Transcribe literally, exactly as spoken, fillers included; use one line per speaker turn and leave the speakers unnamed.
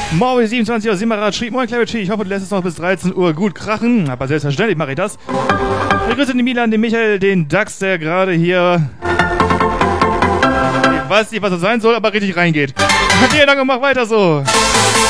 Morgen siebenundzwanzig Uhr, Simarat schrieb, moin Clarity, ich hoffe, du lässt es noch bis dreizehn Uhr gut krachen. Aber selbstverständlich mache ich das. Ich grüße den Milan, den Michael, den Dax, der gerade hier... Ich weiß nicht, was das sein soll, aber richtig reingeht. Vielen Dank und mach weiter so.